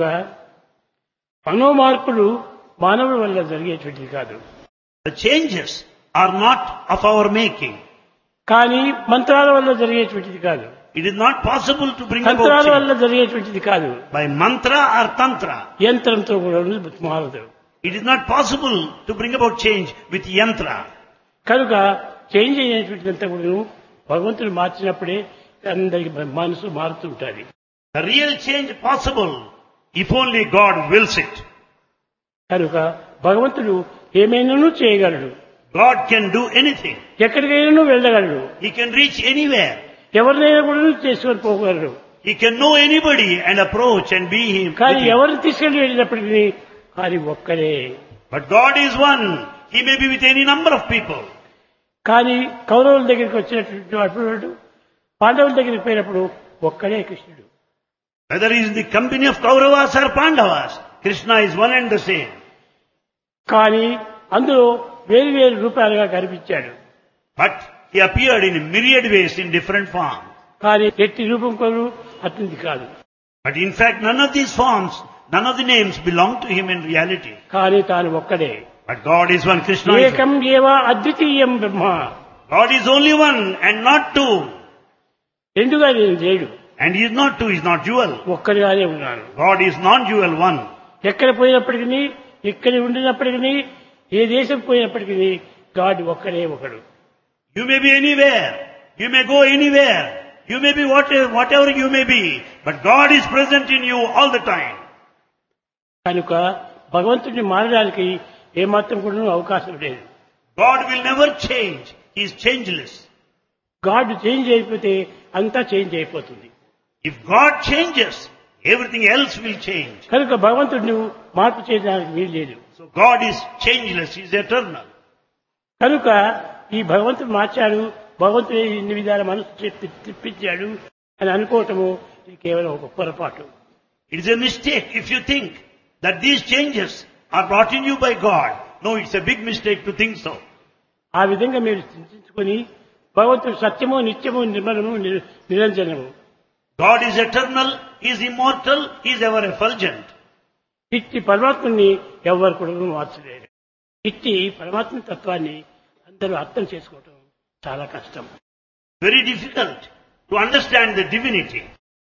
మనోమార్పులు మానవుల వల్ల జరిగేటువంటిది కాదు. The changes are not of our making. కానీ మంత్రాల వల్ల జరిగేటువంటిది కాదు. It is not possible to bring about తంత్రాల change వల్ల జరిగేటువంటిది కాదు. by mantra or tantra. యంత్రంతో కూడా మారదు. It is not possible to bring about change with yantra. కనుక చేంజ్ అయినటువంటిదంతా కూడా భగవంతుడు మార్చినప్పుడే అందరికి మనసు మారుతుంటుంది. The real change possible if only God wills it. కనుక భగవంతుడు ఏమైనాను చేయగలడు. God can do anything. ఎక్కడికైనా వెళ్ళగలడు. He can reach anywhere. ఎవరినైనా కూడా చేసుకొని పోగలడు. He can know anybody and approach and be him. కానీ with him. ఎవరిని తీసుకెళ్లి వెళ్ళినప్పటికీ అది ఒక్కడే. But God is one. He may be with any number of people. కానీ కౌరవుల దగ్గరికి వచ్చినటువంటి అప్పుడు పాండవుల దగ్గరికి పోయినప్పుడు ఒక్కడే కృష్ణుడు. Whether he is in the company of Kauravas or Pandavas, Krishna is one and the same. కానీ అందులో వేరు వేరు రూపాలుగా కనిపించాడు. But he appeared in myriad ways in different forms. కానీ ఎట్టి రూపం కొను అతనిది కాదు. But in fact, none of these forms, none of the names belong to him in reality. కానీ తాను ఒక్కడే. But God is one. Krishna is ఏకం one. ఏవ అద్వితీయం బ్రహ్మ. God is only one and not two. రెండుగా నేను లేడు. And he is not two, he is not dual. ఒక్కడిగానే ఉన్నాను. God is non-dual one. ఎక్కడ పోయినప్పటికీ, ఎక్కడ ఉండినప్పటికీ, ఏ దేశం పోయినప్పటికీ గాడ్ ఒక్కడే ఒకడు. You may be anywhere. You may go anywhere. You may be whatever, whatever you may be. But God is present in you all the time. కనుక భగవంతుడిని మారడానికి ఏమాత్రం కూడా అవకాశం లేదు. God will never change. He is changeless. God change అయిపోతే అంతా change అయిపోతుంది. If God changes, everything else will change. కనుక భగవంతుడిని మార్పు చేయడానికి వీలు లేదు. So God is changeless. He is eternal. కనుక ఈ భగవంతుడు మార్చాడు, భగవంతుడు ఇన్ని విధాల మనసు చెప్పి తిప్పించాడు అని అనుకోవటము ఇది కేవలం ఒక పొరపాటు. It is a mistake if you think that these changes are brought in you by God. No, it's a big mistake to think so. ఆ విధంగా మీరు చింతించుకొని భగవంతుడు సత్యము, నిత్యము, నిర్మలము, నిర- నిరంజనము. God is eternal, He is immortal, He is ever effulgent. ఇట్టి పరమాత్మని ఎవరు కూడా మార్చలేరు. ఇట్టి పరమాత్మ తత్వాన్ని అందరూ అర్థం చేసుకోవటం చాలా కష్టం. Very difficult to understand the divinity,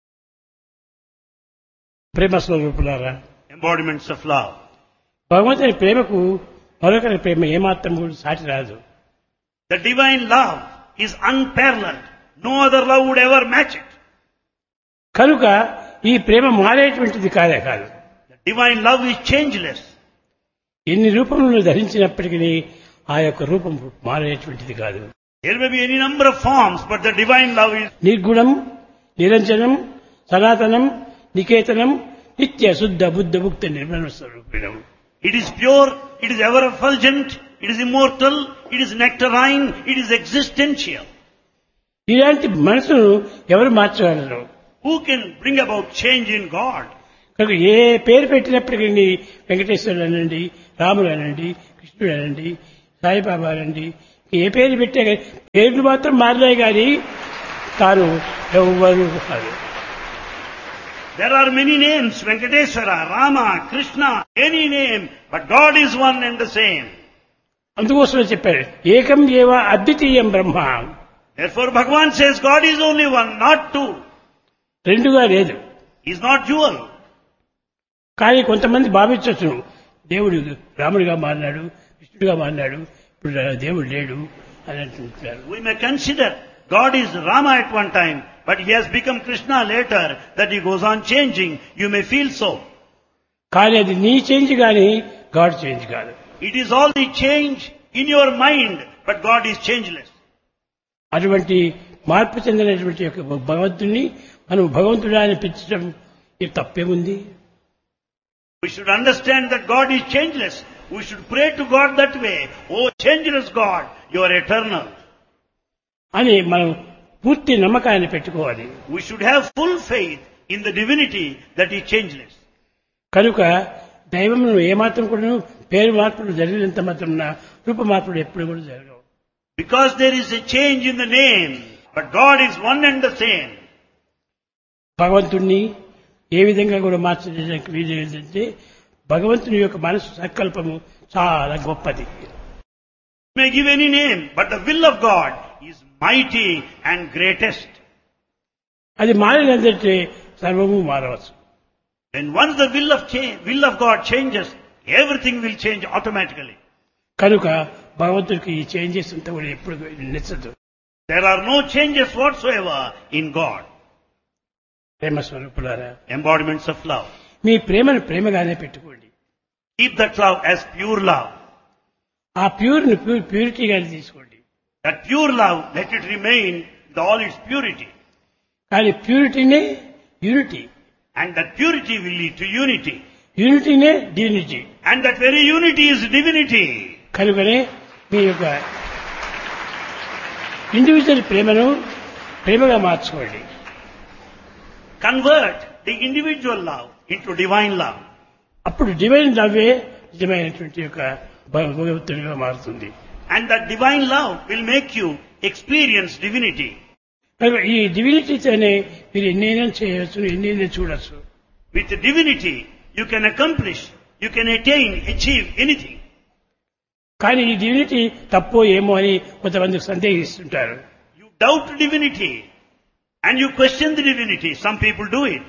ప్రేమ స్వరూపులారా, embodiments of love. భగవంతుని ప్రేమకు మరొకరి ప్రేమ ఏమాత్రం కూడా సాటి రాదు. The divine love is unparalleled. No other love would ever match it. కనుక ఈ ప్రేమ మారేటువంటిది కాదే కాదు. The divine love is changeless. ఎన్ని రూపములను ధరించినప్పటికీ ఆ యొక్క రూపం మారేటువంటిది కాదు. There may be any number of forms, but the divine love is నిర్గుణం, నిరంజనం, సనాతనం, నికేతనం, నిత్య శుద్ధ బుద్ధ ముక్త Nirmala స్వరూపిణం. It is pure, it is ever effulgent, it is immortal, it is nectarine, it is existential. ఇలాంటి మనసును ఎవరు మార్చగలరు? Who can bring about change in God? కనుక ఏ పేరు పెట్టినప్పటికీ వెంకటేశ్వరుడు అనండి, రాముడు అనండి, కృష్ణుడు అనండి, సాయిబాబా అనండి, ఏ పేరు పెట్టే కానీ పేర్లు మాత్రం మారినాయి కానీ తాను ఎవ్వరూ కాదు. There are many names, Venkateswara, Rama, Krishna, any name, but God is one and the same. అందుకోసమే చెప్పారు ఏకం ఏవ అద్వితీయం బ్రహ్మ. Therefore Bhagavan says God is only one, not two. రెండుగా లేదు. He is not dual. కానీ కొంతమంది భావించవచ్చు దేవుడు రాముడిగా మారినాడు, కృష్ణుడిగా మారినాడు, ఇప్పుడు దేవుడు లేడు అని అంటుంటారు. We may consider God is Rama at one time, but he has become Krishna later, that he goes on changing. You may feel so. కానీ అది నీ చేంజ్ కానీ గాడ్ చేంజ్ కాదు. It is all the change in your mind, but God is changeless. అటువంటి మార్పు చెందినటువంటి యొక్క భగవంతుని మనం భగవంతుడా అని పిలిచడం ఇది తప్పేముంది? We should understand that God is changeless. We should pray to God that way. Oh, changeless God, you are eternal. అని మనం పూర్తి నమ్మకాన్ని పెట్టుకోవాలి. We should have full faith in the divinity that is changeless. కనుక దైవంలో ఏమాత్రం కూడా పేరు మార్పులు జరిగినంత మాత్రం రూప మార్పులు ఎప్పుడు కూడా జరగవు. Because there is a change in the name, but God is one and the same. భగవంతుణ్ణి ఏ విధంగా కూడా మార్చడానికి వీలు ఏంటంటే భగవంతుని యొక్క మనసు సంకల్పము చాలా గొప్పది. You may give any name, but the will of God is mighty and greatest. అది మారినంటే సర్వము మారవచ్చు. When once the will of change, will of God changes, everything will change automatically. కనుక భగవంతుడికి ఈ చేంజెస్ అంతా కూడా ఎప్పుడు నచ్చదు. There are no changes whatsoever in God. ప్రేమ స్వరూపులారా, Embodiments of love. మీ ప్రేమను ప్రేమగానే పెట్టుకోండి. Keep that love as pure love. ఆ ప్యూర్ని ప్యూర్ ప్యూరిటీగానే తీసుకోండి. That pure love, let it remain with all its purity. కానీ ప్యూరిటీనే unity, And that purity will lead to unity. యూనిటీనే divinity. And that very unity is divinity. కనుకనే మీ యొక్క individual ప్రేమను ప్రేమగా మార్చుకోండి. Convert the individual love into divine love. అప్పుడు divine లవ్వే నిజమైనటువంటి యొక్క భగవంతునిగా మారుతుంది. And that divine love will make you experience divinity. కనుక ఈ డివినిటీతోనే మీరు ఎన్నైనా చేయవచ్చు, ఎన్నైనా చూడవచ్చు. With divinity, you can accomplish, you can attain, achieve anything. కానీ ఈ డివినిటీ తప్పో ఏమో అని కొంతమంది సందేహిస్తుంటారు. You doubt divinity and you question the divinity. Some people do it.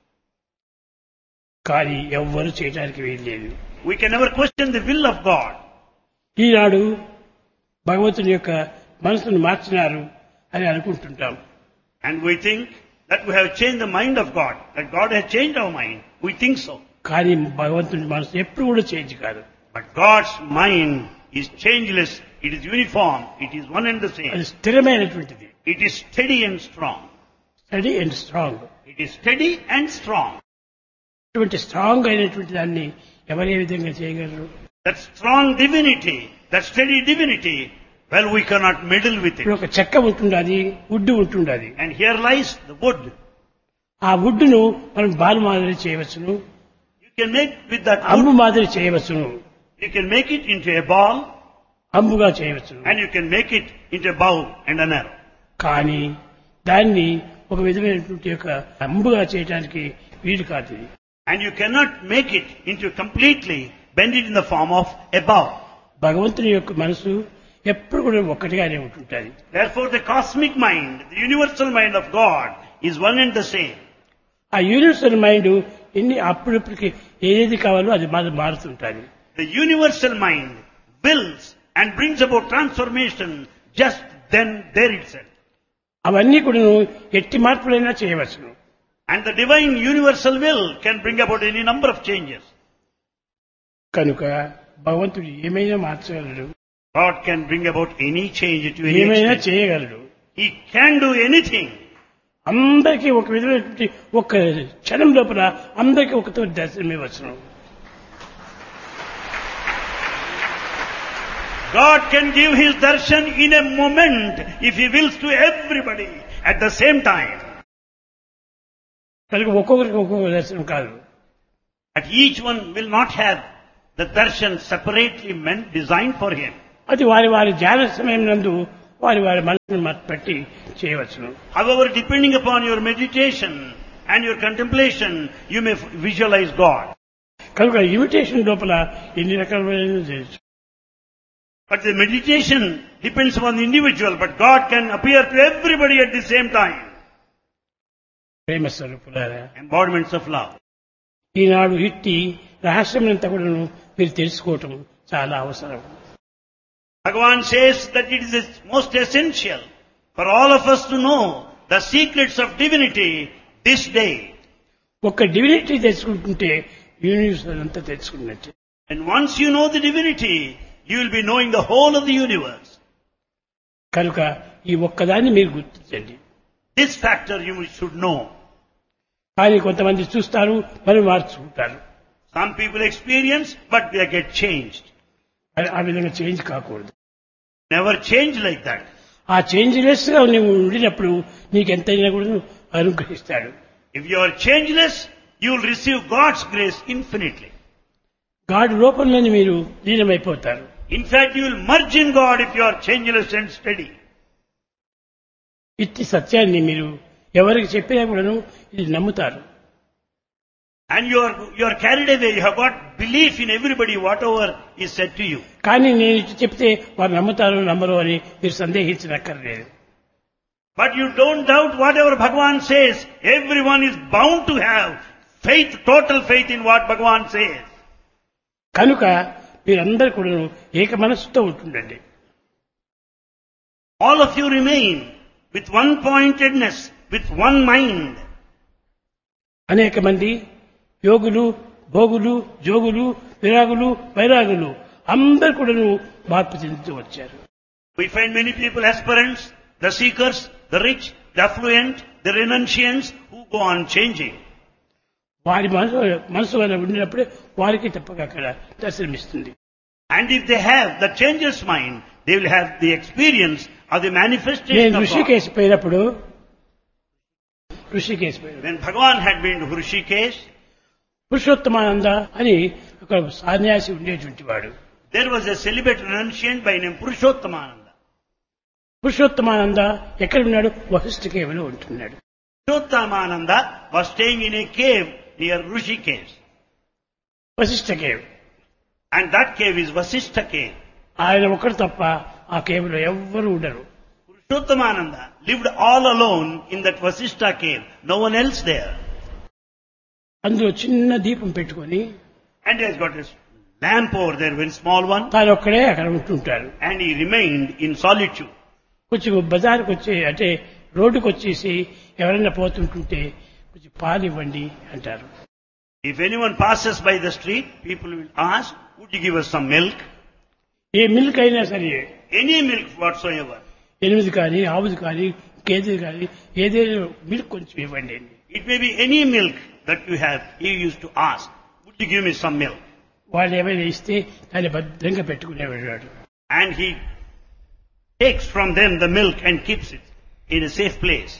కానీ ఎవ్వరూ చేయడానికి వీల్లేదు. We can never question the will of God. ఈనాడు భగవంతుని యొక్క మనసును మార్చినారు అని అనుకుంటుంటాం. And we think that we have changed the mind of God, that God has changed our mind. We think so. కానీ భగవంతుని మనసు ఎప్పుడు కూడా చేంజ్ కాదు. But God's mind is changeless. It is uniform. It is one and the అది same. స్థిరమైనటువంటిది. It is steady and strong. Study and strong. It is steady and strong. అటువంటి strong అయినటువంటి దాన్ని ఎవరు ఏ విధంగా చేయగలరు? That strong divinity, that steady divinity, well, we cannot meddle with ఇప్పుడు it. ఒక చెక్క ఉంటుండాది, would ఉంటుండాది. And here lies the wood. ఆ వుడ్ను మనం బాల్ మాదిరి చేయవచ్చును, You can make with that Ambu wood, మాదిరి చేయవచ్చును, you can make it into a ball, అంబుగా చేయవచ్చును. and you can make it into a bow and an arrow. కానీ దాన్ని ఒక విధమైనటువంటి యొక్క అంబుగా చేయడానికి వీలు కాదు. And you cannot make it into completely, bend it in the form of a bow. భగవంతుని యొక్క మనసు ఎప్పుడు కూడా ఒక్కటిగానే ఉంటుంటుంది. Therefore the cosmic mind, the universal mind of God is one and the same. ఆ యూనివర్సల్ మైండ్ ఎన్ని అప్పుడప్పటికి ఏది కావాలో అది మాది మారుతుంటుంది. The universal mind wills and brings about transformation just then there itself. అవన్నీ కూడా ఎట్టి మార్పులైనా చేయవచ్చును. And the divine universal will can bring about any number of changes. కనుక భగవంతుడు ఏమైనా మార్చగలడు, God can bring about any change to any ఏమైనా extent. చేయగలడు. He can do anything. అందరికీ ఒక విధమైనటువంటి ఒక క్షణం లోపల అందరికీ ఒకతో దర్శనం ఇవ్వచ్చును. God can give His darshan in a moment if He wills to everybody at the same time. కనుక ఒక్కొక్కరికి ఒక్కొక్క దర్శనం కాదు. That each one will not have the darshan separately meant, designed for him. అది వారి వారి ధ్యాన సమయం నందు వారి వారి మనసును బట్టి చేయవచ్చును. However, depending upon your meditation and your contemplation, you may visualize God. కనుక ఇమిటేషన్ లోపల ఎన్ని రకాలైన చేయొచ్చు. But the meditation depends upon the individual, but God can appear to everybody at the same time. ప్రేమ స్వరూపులారా, Embodiments of love. ఈనాడు ఇట్టి రహస్యమంతా కూడా మీరు తెలుసుకోవటం చాలా అవసరం. Bhagavan says that it is most essential for all of us to know the secrets of divinity this day. ఒక్క divinity తెలుసుకుంటుంటే universe అంతా తెలుసుకున్నట్టే. And once you know the divinity, you will be knowing the whole of the universe. కనుక ఈ ఒక్కదాన్ని మీరు గుర్తించండి. This factor you should know. కానీ కొంతమంది చూస్తారు, మరి మార్చుకుంటారు. Some people experience, but they get changed. ఆ విధంగా చేంజ్ కాకూడదు. Never change like that. ఆ చేంజ్లెస్ గా నువ్వు ఉండినప్పుడు నీకెంతైనా కూడా అనుగ్రహిస్తాడు. If you are changeless, you will receive God's grace infinitely. God రూపంలోని మీరు లీనమైపోతారు. In fact, you will merge in God if you are changeless and steady. ఇట్టి సత్యాన్ని మీరు ఎవరికి చెప్పినా కూడాను ఇది నమ్ముతారు. And you are, you are carried away. You have got belief in everybody, whatever is said to you. కానీ నేను ఇటు చెప్తే వారు నమ్ముతారు నమ్మరు అని మీరు సందేహించనక్కర్లేదు. But you don't doubt whatever Bhagavan says. Everyone is bound to have faith, total faith in what Bhagavan says. కనుక మీరందరూ కూడా ఏక మనస్సుతో ఉంటుండండి. All of you remain with one pointedness, with one mind. అనేక మంది యోగులు, భోగులు, జోగులు, విరాగులు, వైరాగులు అందరూ కూడా మార్పు చెందుతూ వచ్చారు. We find many people aspirants, the seekers, the rich, the affluent, the renunciants who go on changing. వారి మనసు మనసు వల్ల ఉండినప్పుడే వారికి తప్పక అక్కడ దర్శనమిస్తుంది. And if they have the changeless mind, they will have the experience of the manifestation నేను of God. ఋషికేశ్ పోయినప్పుడు ఋషికేశ్ పోయినప్పుడు When Bhagavan had been to Hrishikesh, Purushottamananda అని ఒక సన్యాసి ఉండేటువంటి వాడు. there was a celibate renunciant by name Purushottamananda. Purushottamananda ఎక్కడ ఉన్నాడు? వశిష్ఠ కేవలో ఉంటున్నాడు. Purushottamananda was staying in a cave near Hrishikesh. Vashishtha cave. And that cave is Vasishtha cave. ఆయన ఒకరు తప్ప ఆ కేవ్లో ఎవ్వరూ ఉండరు. Purushottamananda lived all alone in that Vasishtha cave. No one else there. అందులో చిన్న దీపం పెట్టుకొని And he has got a lamp over there, very small one. తాను ఒక్కడే అక్కడ ఉంటుంటాడు. And he remained in solitude. కొంచెం బజార్కి వచ్చి అంటే రోడ్డుకు వచ్చేసి ఎవరైనా పోతుంటుంటే కొంచెం పాలు ఇవ్వండి అంటారు. If anyone passes by the street, people will ask, would you give us some milk? A milk అయినా సరే, Any milk whatsoever. ఎనిమిది కానీ ఆవుది కానీ కేజీ కానీ ఏదైనా మిల్క్ కొంచెం ఇవ్వండి అండి. It may be any milk that you have. He used to ask, would you give me some milk? వాళ్ళు ఏమైనా ఇస్తే దాన్ని భద్రంగా పెట్టుకునేవాడు. And he takes from them the milk and keeps it in a safe place.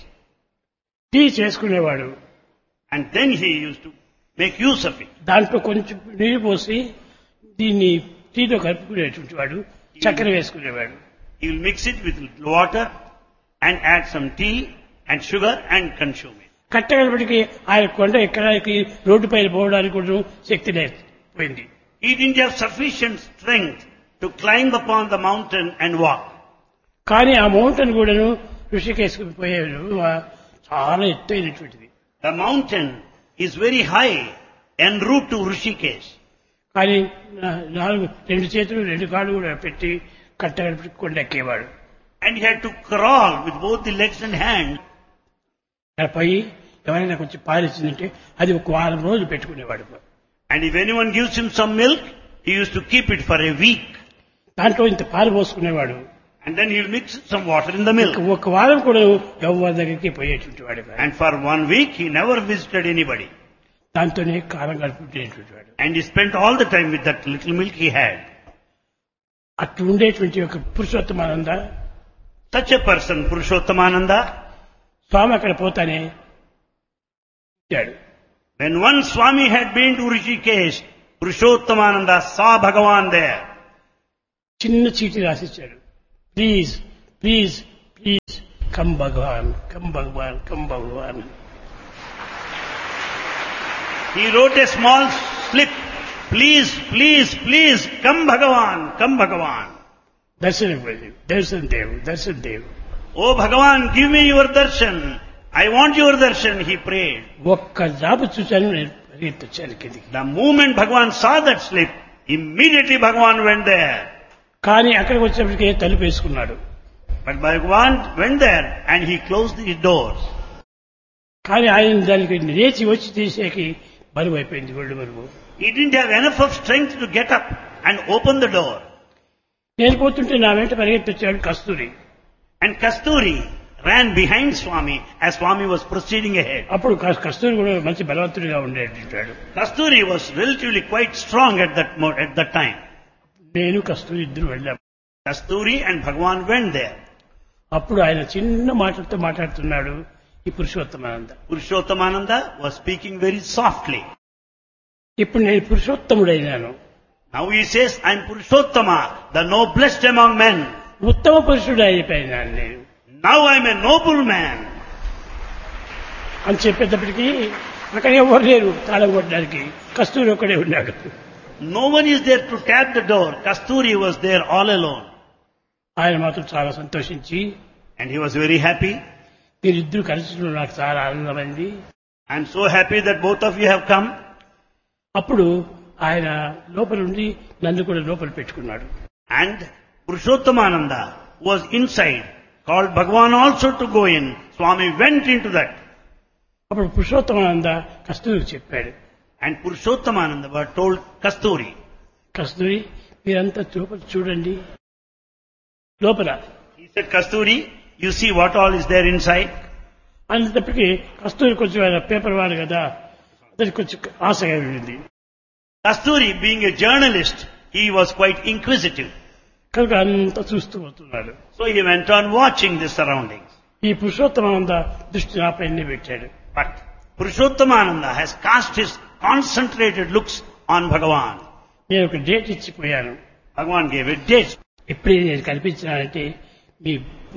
Tea చేసుకునేవాడు. And then he used to make use of it. దాంట్లో కొంచెం నీరు పోసి దీన్ని టీలో కలుపుకునేటువంటి వాడు, చక్కెర వేసుకునేవాడు. He will mix it with water and add some tea and sugar and consume it. కట్టగలపటికి ఆయన కొండ ఎక్కడానికి రోడ్డు పైన పోవడానికి కూడా శక్తి లేకపోయింది. He didn't have sufficient strength to climb upon the mountain and walk. కానీ ఆ మౌంటైన్ కూడాను ఋషికేశ్కి పోయేవాడు చాలా ఎత్తైనటువంటిది. The mountain is very high en route to Hrishikesh. కానీ నాలుగు రెండు చేతులు రెండు కాళ్ళు కూడా పెట్టి కట్టగలపటికి కొండ ఎక్కేవాడు. And he had to crawl with both the legs and hands. అక్కడ పోయి ఎవరైనా కొంచెం పాలిచ్చిందంటే అది ఒక వారం రోజులు పెట్టుకునేవాడు. And if anyone gives him some milk, he used to keep it for a week. దాంట్లో ఇంత పాలు పోసుకునేవాడు. And then he'll mix some water in the milk. ఒక వారం కూడా ఎవరి దగ్గరికి పోయేటువంటి వాడు. And for one week he never visited anybody. దాంతోనే కాలం గడుపుకునేటువంటి వాడు. And he spent all the time with that little milk he had. అట్లా ఉండేటువంటి ఒక Purushottamananda, Such a person, Purushottamananda, స్వామి అక్కడ పోతానే When once Swami had been to Rishikesh, Purushottamananda saw Bhagavan there. చిన్న చీటి రాసిచ్చాడు. Please please please come Bhagavan come Bhagavan come Bhagavan. He wrote a small slip. Please, please, please, come Bhagavan, come Bhagavan. దర్శనం ఇవ్వండి, దర్శనం దేవు, దర్శనం దేవు. Oh Bhagavan, give me your darshan. I want your darshan, he prayed. ఒక్క job చూశాను, నేను పరిగెత్తొచ్చాను కిందికి. The moment Bhagavan saw that slip, immediately Bhagavan went there. కానీ అక్కడికి వచ్చేప్పటికే తలుపు వేసుకున్నాడు. But Bhagavan went there and he closed the doors. కానీ ఆయన దానికి లేచి వచ్చి తీసేకి బరువు అయిపోయింది, ఒళ్ళు బరువు. He didn't have enough of strength to get up and open the door. నేను పోతుంటే నా వెంట పరిగెత్తొచ్చాడు కస్తూరి. And Kasturi ran behind Swami as Swami was proceeding ahead. అప్పుడు కస్- కస్తూరి కూడా మంచి బలవంతుడిగా ఉండేటాడు. Kasturi was relatively quite strong at that mo- at that time. నేను కస్తూరి ఇద్దరు వెళ్ళాం. Kasturi and Bhagavan went there. అప్పుడు ఆయన చిన్న మాటలతో మాట్లాడుతున్నాడు ఈ Purushottamananda. Purushottamananda was speaking very softly. ఇప్పుడు నేను పురుషోత్తముడైనాను. Now he says, I am Purushottama, the noblest among men. ఉత్తమ పురుషుడు అయిపోయినాను నేను Now I am a noble man. అని చెప్పేటప్పటికీ అక్కడ ఎవరు లేరు తాళం కొట్టడానికి. కస్తూరి ఒక్కడే ఉన్నాడు. No one is there to tap the door. Kasturi was there all alone. ఆయన మాత్రం చాలా సంతోషించి, And he was very happy. మీరిద్దరు కలిసి నాకు చాలా ఆనందమైంది. I am so happy that both of you have come. అప్పుడు ఆయన లోపల ఉండి నన్ను కూడా లోపల పెట్టుకున్నాడు. And Purushottamananda was inside, called Bhagavan also to go in. Swami went into that. అప్పుడు పురుషోత్తమానంద కస్తూరికి చెప్పాడు, And Purushottamananda was told Kasturi. కస్తూరి మీరంతా లోపల చూడండి. లోపల He said, Kasturi, you see what all is there inside? అనేటప్పటికీ కస్తూరి కొంచెం ఆయన పేపర్ వాడు కదా, అతనికి కొంచెం ఆశగా ఉండింది. Kasturi, being a journalist, he was quite inquisitive. కనుక అంతా చూస్తూ పోతున్నాడు. So he went on watching the surroundings. ఈ పురుషోత్తమానంద దృష్టి నాపైనే పెట్టాడు. But Purushottamananda has cast his concentrated looks on Bhagavan. నేను ఒక date ఇచ్చిపోయాను. Bhagavan gave a date. ఎప్పుడే నేను కల్పించినానంటే మీ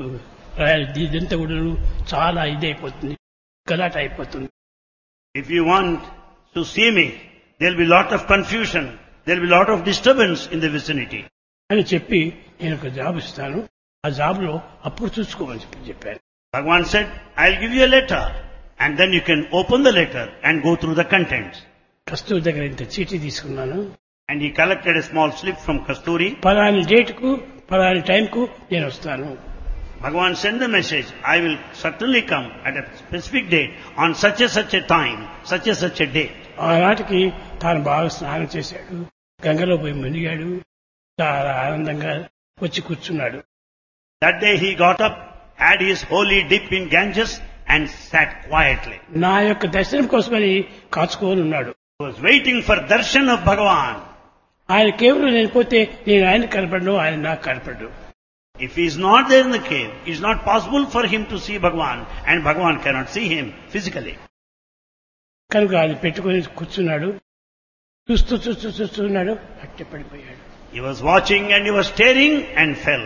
ఇదంతా కూడా చాలా ఇదైపోతుంది, గలాట అయిపోతుంది. If you want to see me, there will be lot of confusion. There will be lot of disturbance in the vicinity. అని చెప్పి నేను ఒక జాబ్ ఇస్తాను, ఆ జాబ్ లో అప్పుడు చూసుకోమని చెప్పి చెప్పాను. Bhagavan said, I'll give you a letter and then you can open the letter and go through the contents. కస్తూరి దగ్గర ఇంత చీటీ తీసుకున్నాను. And he collected a small slip from Kasturi. పలాని డేట్కు పలాని టైంకు నేను వస్తాను. Bhagavan sent the message, I will certainly come at a specific date on such and such a time, such and such a date. ఆనాటికి తాను బాగా స్నానం చేశాడు, గంగలో పోయి మునిగాడు, చాలా ఆనందంగా వచ్చి కూర్చున్నాడు. That day he got up, had his holy dip in Ganges and sat quietly. నా యొక్క దర్శనం కోసమని కాచుకొని ఉన్నాడు. He was waiting for darshan of Bhagavan. ఆయన కేవలం నేను పోతే నేను ఆయన కనపడను, ఆయన నాకు కనపడను. If he is not there in the cave, it is not possible for him to see Bhagavan and Bhagavan cannot see him physically. కనుక ఆయన పెట్టుకొని కూర్చున్నాడు, చూస్తూ చూస్తూ చూస్తున్నాడు, అట్టే పడిపోయాడు. He was watching and he was staring and fell.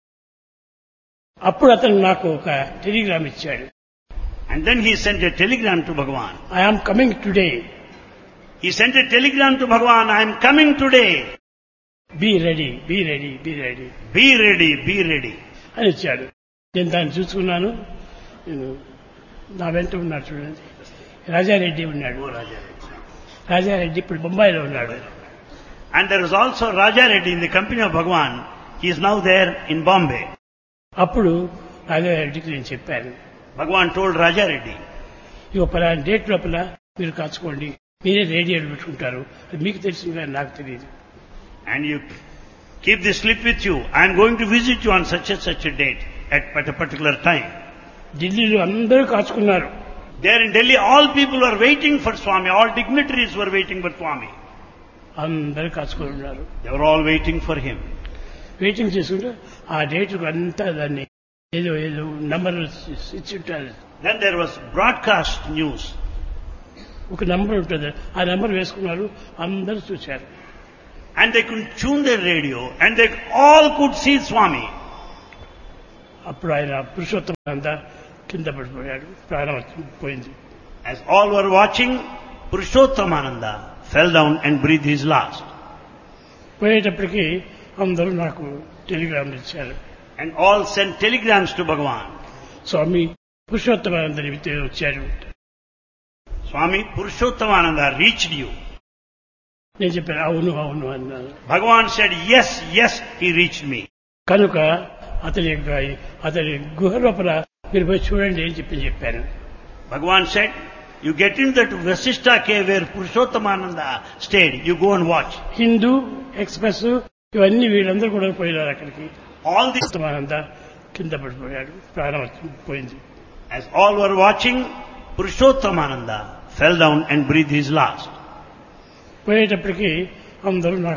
అప్పుడు అతను నాకు ఒక టెలిగ్రామ్ ఇచ్చాడు. And then he sent a telegram to Bhagavan. I am coming today, He sent a telegram to Bhagavan, I am coming today. Be ready, be ready, be ready Be ready, be ready. అని ఇచ్చాడు. నేను దాన్ని చూసుకున్నాను. నేను నా వెంట ఉన్నాడు చూడండి, రాజారెడ్డి ఉన్నాడు. రాజారెడ్డి ఇప్పుడు బొంబాయిలో ఉన్నాడు. And there was also Raja Reddy in the company of Bhagavan. He is now there in Bombay. అప్పుడు రాజారెడ్డికి నేను చెప్పాను, Bhagavan told Raja Reddy, ఇక పలానా డేట్ లోపల మీరు కాచుకోండి, మీరే రేడియోలు పెట్టుకుంటారు, అది మీకు తెలిసింది కానీ నాకు తెలియదు. and you keep this slip with you. I am going to visit you on such and such a date at, at a particular time. ఢిల్లీలో అందరూ కాచుకున్నారు. There in Delhi, all people were waiting for Swami. All dignitaries were waiting for Swami. అందరూ కాచుకొని ఉన్నారు. They were all waiting for him. Waiting చేసుకుంటే ఆ date అంతా దాన్ని ఏదో ఏదో నంబర్ ఇచ్చి ఉంటారు. Then there was broadcast news. ఒక నెంబర్ ఉంటుంది, ఆ నెంబర్ వేసుకున్నారు, అందరూ చూశారు. And they could tune their radio and they all could see Swami. అప్పుడు ఆయన పురుషోత్తమానంద కింద పడిపోయాడు, ప్రాణం పోయింది. As all were watching, Purushothamananda fell down and breathed his last. పోయేటప్పటికి అందరూ నాకు టెలిగ్రామ్ ఇచ్చారు. And all sent telegrams to Bhagavan. స్వామి పురుషోత్తమానందని వచ్చారు. Swami Purushothamananda reached you. నేను చెప్పాను అవును అవును అన్నాను. Bhagavan said, yes, yes, he reached me. కనుక అతని యొక్క అతని గుహ లోపల మీరు పోయి చూడండి అని చెప్పి చెప్పాను. Bhagavan said, you get into that Vasishtha cave where Purushothamananda stayed. You go and watch. Hindu express ఇవన్నీ వీళ్ళందరూ కూడా పోయినారు అక్కడికి. All the పురుషోత్తమానంద కింద పడిపోయాడు, ప్రాణం పోయింది. As all were watching, Purushothamananda fell down and breathed his last. పోయేటప్పటికి అందరూ నాకు